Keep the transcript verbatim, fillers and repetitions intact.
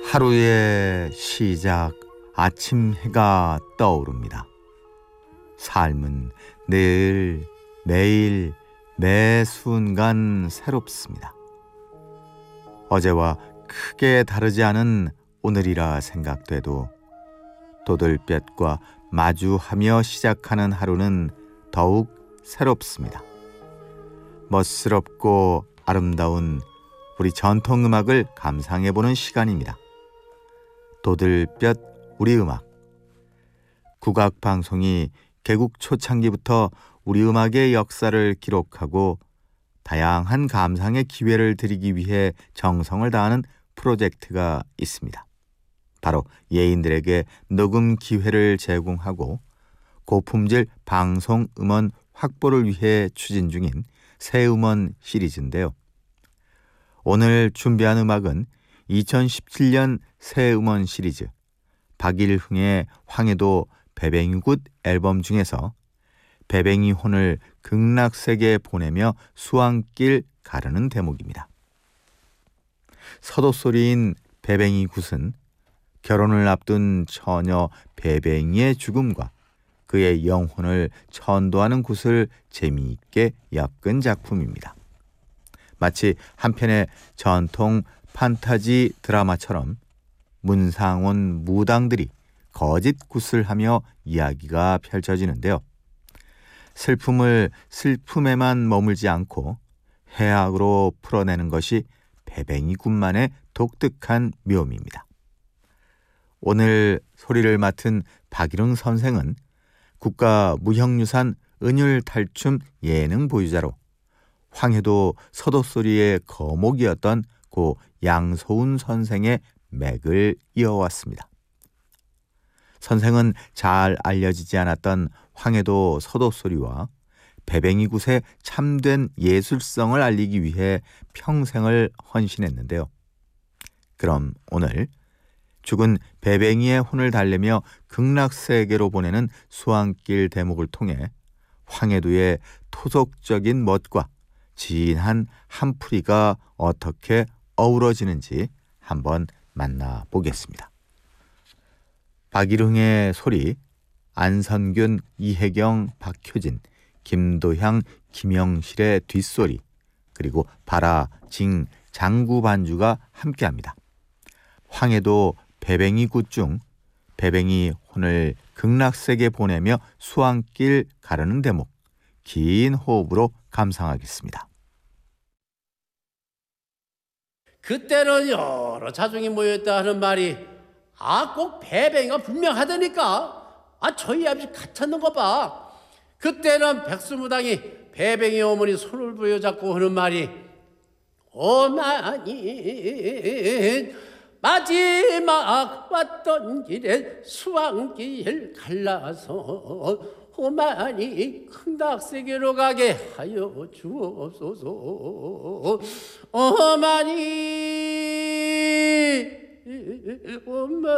하루의 시작, 아침 해가 떠오릅니다. 삶은 늘, 매일, 매 순간 새롭습니다. 어제와 크게 다르지 않은 오늘이라 생각돼도 도들볕과 마주하며 시작하는 하루는 더욱 새롭습니다. 멋스럽고 아름다운 우리 전통음악을 감상해보는 시간입니다. 도들볕 우리 음악. 국악방송이 개국 초창기부터 우리 음악의 역사를 기록하고 다양한 감상의 기회를 드리기 위해 정성을 다하는 프로젝트가 있습니다. 바로 예인들에게 녹음 기회를 제공하고 고품질 방송 음원 확보를 위해 추진 중인 새 음원 시리즈인데요. 오늘 준비한 음악은 이천십칠 년 새 음원 시리즈 박일흥의 황해도 배뱅이굿 앨범 중에서 배뱅이 혼을 극락세계에 보내며 수왕길 가르는 대목입니다. 서도소리인 배뱅이굿은 결혼을 앞둔 처녀 배뱅이의 죽음과 그의 영혼을 천도하는 굿을 재미있게 엮은 작품입니다. 마치 한 편의 전통 판타지 드라마처럼 문상온 무당들이 거짓 굿을 하며 이야기가 펼쳐지는데요. 슬픔을 슬픔에만 머물지 않고 해악으로 풀어내는 것이 배뱅이 굿만의 독특한 묘미입니다. 오늘 소리를 맡은 박일흥 선생은 국가무형유산 은율탈춤 예능 보유자로 황해도 서도소리의 거목이었던 고 양소운 선생의 맥을 이어왔습니다. 선생은 잘 알려지지 않았던 황해도 서도소리와 배뱅이굿의 참된 예술성을 알리기 위해 평생을 헌신했는데요. 그럼 오늘 죽은 배뱅이의 혼을 달래며 극락세계로 보내는 수왕길 대목을 통해 황해도의 토속적인 멋과 진한 한풀이가 어떻게 어우러지는지 한번 만나보겠습니다. 박일흥의 소리, 안선균, 이혜경, 박효진, 김도향, 김영실의 뒷소리, 그리고 바라, 징, 장구 반주가 함께합니다. 황해도 배뱅이굿 중 배뱅이 혼을 극락세계 보내며 수왕길 가르는 대목, 긴 호흡으로 감상하겠습니다. 그때는 여러 자중이 모였다 하는 말이 아 꼭 배뱅이가 분명하다니까. 아 저희 아버지 갇혔는 거 봐. 그때는 백수무당이 배뱅이 어머니 손을 부여잡고 하는 말이 어머니 마지막 왔던 길에 수왕길 갈라서 어머니 극락세계로 가게 하여 주옵소서. 어머니 엄마